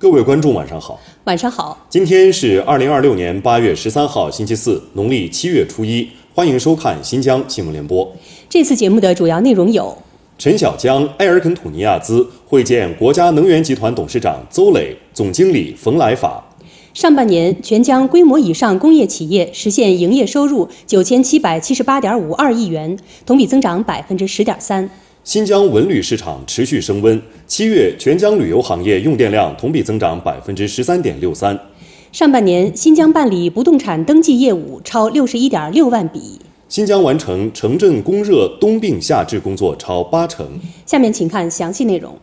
各位观众晚上好。 晚上好。 今天是2026年8月13号星期四，农历7月初1，欢迎收看新疆新闻联播。 这次节目的主要内容有： 陈小江、埃尔肯土尼亚兹会见国家能源集团董事长邹磊、总经理冯来法。 上半年，全疆规模以上工业企业实现营业收入9778.52亿元，同比增长10.3%。 新疆文旅市场持续升温，7月全疆旅游行业用电量同比增长13.63%。 上半年，新疆办理不动产登记业务超61.6万笔。 新疆完成城镇供热冬病夏治工作超80%。 下面请看详细内容。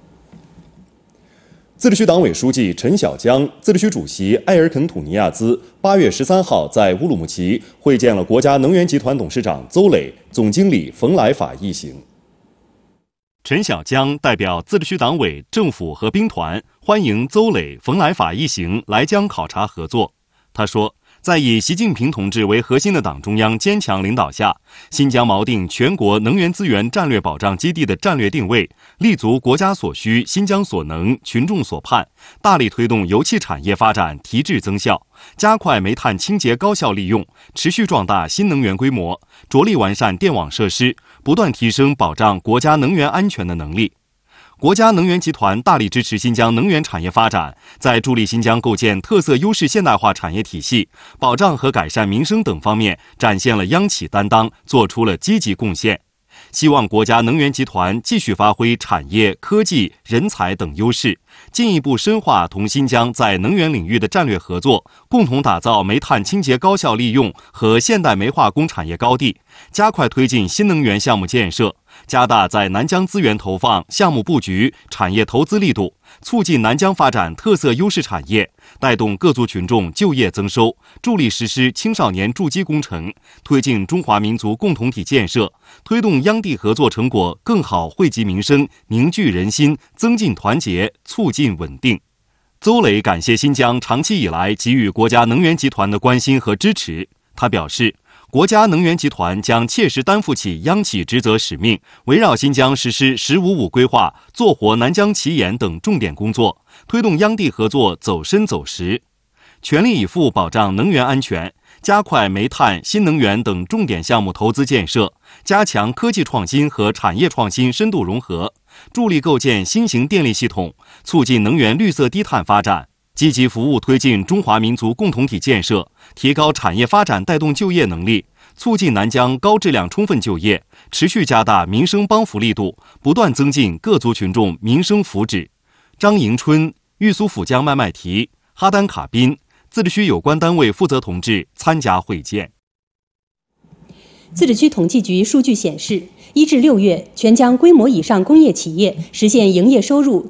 自治区党委书记陈小江、自治区主席埃尔肯土尼亚兹8月13号在乌鲁木齐会见了国家能源集团董事长邹磊、总经理冯来法一行。陈小江代表自治区党委、政府和兵团欢迎邹磊、冯来法一行来疆考察合作。他说，在以习近平同志为核心的党中央坚强领导下，新疆锚定全国能源资源战略保障基地的战略定位，立足国家所需、新疆所能、群众所盼，大力推动油气产业发展提质增效，加快煤炭清洁高效利用，持续壮大新能源规模，着力完善电网设施，不断提升保障国家能源安全的能力。国家能源集团大力支持新疆能源产业发展，在助力新疆构建特色优势现代化产业体系、保障和改善民生等方面展现了央企担当，做出了积极贡献。希望国家能源集团继续发挥产业、科技、人才等优势，进一步深化同新疆在能源领域的战略合作，共同打造煤炭清洁高效利用和现代煤化工产业高地，加快推进新能源项目建设，加大在南疆资源投放、项目布局、产业投资力度，促进南疆发展特色优势产业，带动各族群众就业增收，助力实施青少年筑基工程，推进中华民族共同体建设，推动央地合作成果更好惠及民生，凝聚人心，增进团结，促进稳定。邹磊感谢新疆长期以来给予国家能源集团的关心和支持。他表示，国家能源集团将切实担负起央企职责使命，围绕新疆实施“15+5”规划，做活南疆奇研等重点工作，推动央地合作走深走实，全力以赴保障能源安全，加快煤炭、新能源等重点项目投资建设，加强科技创新和产业创新深度融合，助力构建新型电力系统，促进能源绿色低碳发展，积极服务推进中华民族共同体建设，提高产业发展带动就业能力，促进南疆高质量充分就业，持续加大民生帮扶力度，不断增进各族群众民生福祉。张迎春、玉苏府江麦麦提、哈丹卡宾自治区有关单位负责同志参加会见。 自治区统计局数据显示，1至6月，全疆规模以上工业企业实现营业收入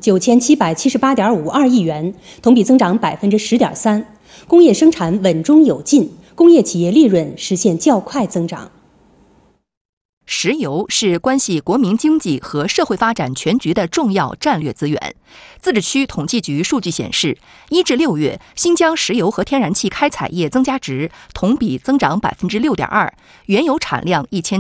9778.52亿元，同比增长10.3%，工业生产稳中有进，工业企业利润实现较快增长。 石油是关系国民经济和社会发展全局的重要战略资源。自治区统计局数据显示，1至6月，新疆石油和天然气开采业增加值同比增长6.2%，原油产量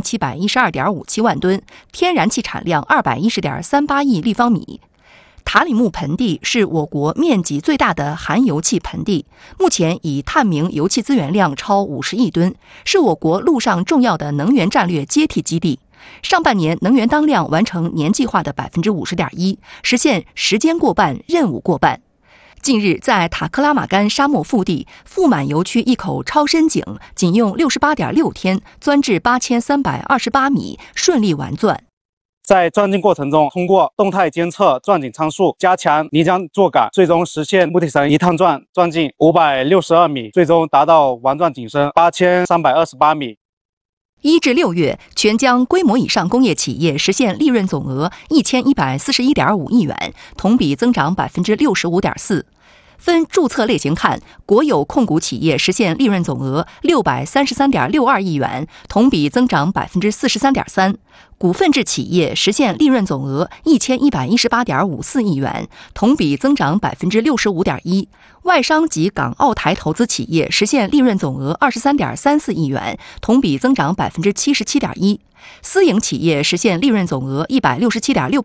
1712.57万吨，天然气产量210.38亿立方米。塔里木盆地是我国面积最大的含油气盆地，目前已探明油气资源量超50亿吨，是我国陆上重要的能源战略接替基地。上半年能源当量完成年计划的50.1%，实现时间过半、任务过半。近日，在塔克拉玛干沙漠腹地富满油区一口超深井，仅用68.6天钻至8328米，顺利完钻。 在钻井过程中，通过动态监测钻井参数，加强泥浆坐感，最终实现木体层一趟钻钻进562米，最终达到完钻井深8328米。 1至6月，全疆规模以上工业企业实现利润总额1141.5亿元，同比增长65.4%。分注册类型看，国有控股企业实现利润总额633.62亿元，同比增长43.3%。股份制企业实现利润总额1118.54亿元，同比增长65.1%。外商及港澳台投资企业实现利润总额23.34亿元，同比增长77.1%。私营企业实现利润总额167.68